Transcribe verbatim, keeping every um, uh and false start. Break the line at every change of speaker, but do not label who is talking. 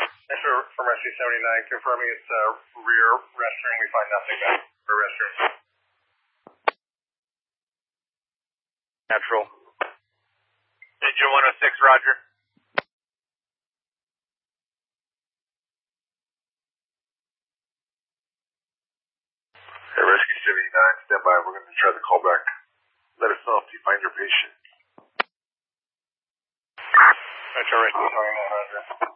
Thanks for, for Rescue seventy-nine, confirming it's a rear restroom. We find nothing back for restroom.
Natural.
Engine one oh six, roger.
Hey, Rescue seventy-nine, stand by. We're going to try the call back. Let us know if you find your patient.
Metro Rescue seventy-nine, roger.